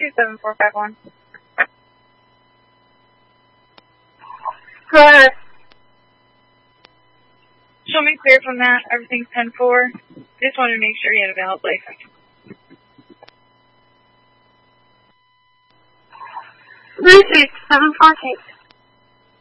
27451. Go ahead. Show me clear from that. Everything's 10-4. Just wanted to make sure you had a valid license. Lucy, 742.